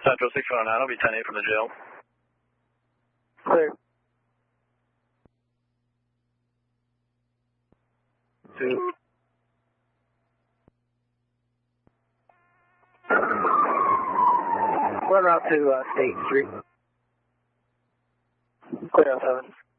Central 619, I'll be 10-8 from the jail. Clear. 2. Run route to State Street. Clear out 7.